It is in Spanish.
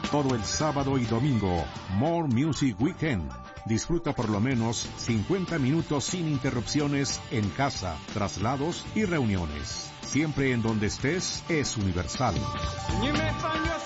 Todo el sábado y domingo, More Music Weekend. Disfruta por lo menos 50 minutos sin interrupciones en casa, traslados y reuniones. Siempre en donde estés es Universal.